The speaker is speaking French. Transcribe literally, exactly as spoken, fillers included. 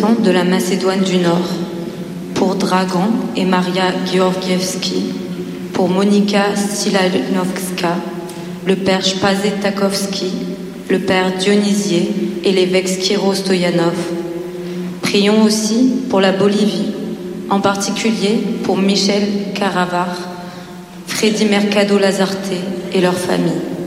habitants de la Macédoine du Nord, pour Dragan et Maria Georgievski, pour Monika Stilanovska, le père Spazet Takovski, le père Dionysier et l'évêque Skiro Stoyanov. Prions aussi pour la Bolivie, en particulier pour Michel Caravar, Freddy Mercado Lazarte et leurs familles.